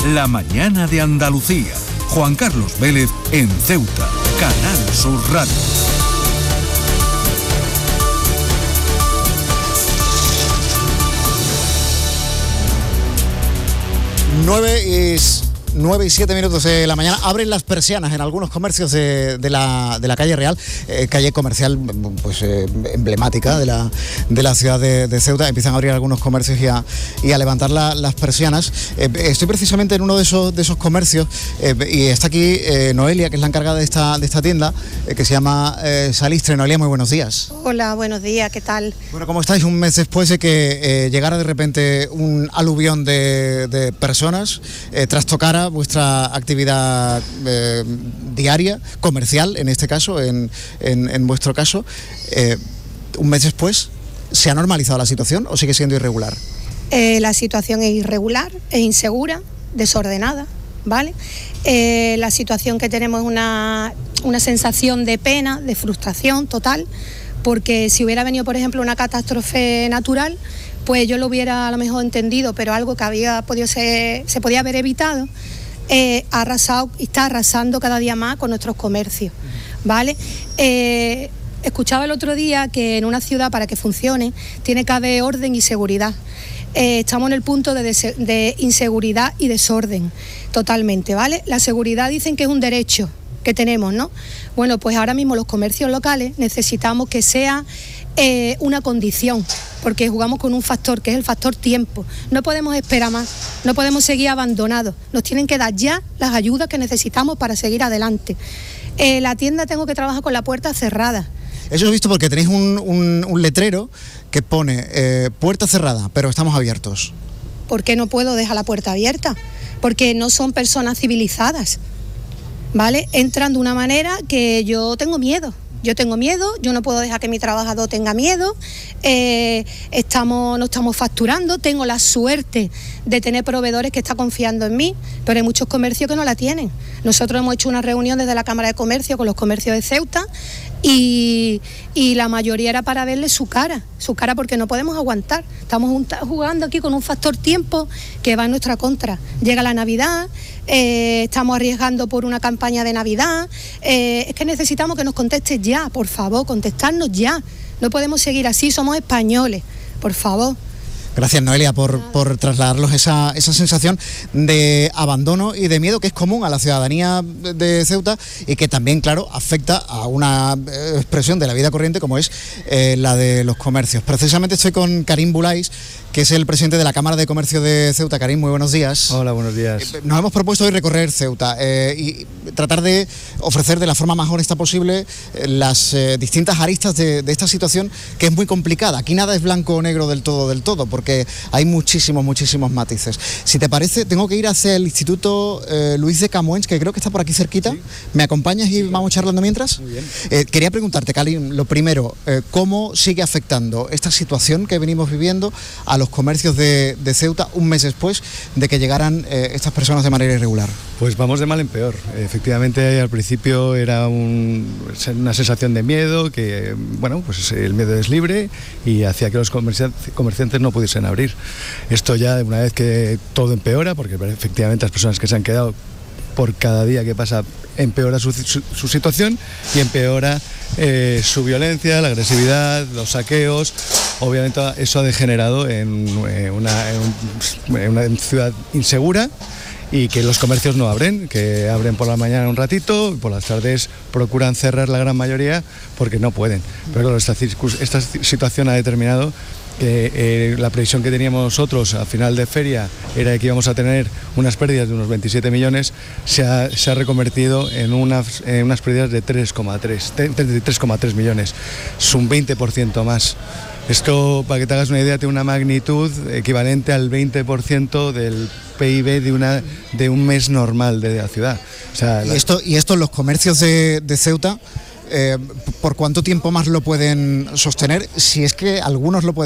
La mañana de Andalucía. Juan Carlos Vélez en Ceuta. Canal Sur Radio. Nueve y 7 minutos de la mañana. Abren las persianas en algunos comercios de la calle Real, calle comercial pues emblemática de la ciudad de Ceuta. Empiezan a abrir algunos comercios y a levantar las persianas. Estoy precisamente en uno de esos comercios y está aquí Noelia, que es la encargada de esta tienda, que se llama Salistre. Noelia, muy buenos días. Hola, buenos días, ¿qué tal? Bueno, ¿cómo estáis un mes después de que llegara de repente un aluvión de personas, trastocara vuestra actividad diaria, comercial en este caso, en vuestro caso? Un mes después, ¿se ha normalizado la situación o sigue siendo irregular? La situación es irregular, es insegura, desordenada, ¿vale? La situación que tenemos es una sensación de pena, de frustración total, porque si hubiera venido, por ejemplo, una catástrofe natural, pues yo lo hubiera a lo mejor entendido, pero algo que se podía haber evitado, ha arrasado y está arrasando cada día más con nuestros comercios, ¿vale? Escuchaba el otro día que en una ciudad, para que funcione, tiene que haber orden y seguridad. Estamos en el punto de inseguridad y desorden, totalmente, ¿vale? La seguridad dicen que es un derecho que tenemos, ¿no? Bueno, pues ahora mismo los comercios locales necesitamos que sea una condición, porque jugamos con un factor que es el factor tiempo. No podemos esperar más, no podemos seguir abandonados, nos tienen que dar ya las ayudas que necesitamos para seguir adelante. La tienda tengo que trabajar con la puerta cerrada. Eso he visto porque tenéis un letrero que pone puerta cerrada, pero estamos abiertos. ¿Por qué no puedo dejar la puerta abierta? Porque no son personas civilizadas, ¿vale? Entran de una manera que yo tengo miedo. Yo no puedo dejar que mi trabajador tenga miedo, no estamos facturando, tengo la suerte de tener proveedores que están confiando en mí, pero hay muchos comercios que no la tienen. Nosotros hemos hecho una reunión desde la Cámara de Comercio con los comercios de Ceuta y la mayoría era para verle su cara porque no podemos aguantar. Estamos jugando aquí con un factor tiempo que va en nuestra contra. Llega la Navidad, estamos arriesgando por una campaña de Navidad, es que necesitamos que nos contestes ya, por favor, contestarnos ya. No podemos seguir así, somos españoles, por favor. Gracias, Noelia, por trasladarnos esa sensación de abandono y de miedo que es común a la ciudadanía de Ceuta y que también, claro, afecta a una expresión de la vida corriente como es la de los comercios. Precisamente estoy con Karim Bulais, que es el presidente de la Cámara de Comercio de Ceuta. Karim, muy buenos días. Hola, buenos días. Nos hemos propuesto hoy recorrer Ceuta y tratar de ofrecer de la forma más honesta posible las distintas aristas de esta situación, que es muy complicada. Aquí nada es blanco o negro del todo, porque hay muchísimos matices. Si te parece, tengo que ir hacia el Instituto Luis de Camoens, que creo que está por aquí cerquita. Sí. ¿Me acompañas y vamos charlando mientras? Muy bien. Quería preguntarte, Karim, lo primero, ¿cómo sigue afectando esta situación que venimos viviendo a los comercios de Ceuta un mes después de que llegaran estas personas de manera irregular? Pues vamos de mal en peor. Efectivamente, al principio era una sensación de miedo, que bueno, pues el miedo es libre y hacía que los comerciantes no pudiesen abrir. Esto ya, una vez que todo empeora, porque efectivamente las personas que se han quedado, por cada día que pasa empeora su situación y empeora su violencia, la agresividad, los saqueos. Obviamente eso ha degenerado en una ciudad insegura, y que los comercios no abren, que abren por la mañana un ratito y por las tardes procuran cerrar la gran mayoría porque no pueden. Pero claro, esta situación ha determinado que la previsión que teníamos nosotros a final de feria era que íbamos a tener unas pérdidas de unos 27 millones, se ha reconvertido en unas pérdidas de 33,3 millones, es un 20% más. Esto, para que te hagas una idea, tiene una magnitud equivalente al 20% del PIB de un mes normal de la ciudad. O sea, ¿Y esto los comercios de Ceuta, por cuánto tiempo más lo pueden sostener? Si es que algunos lo pueden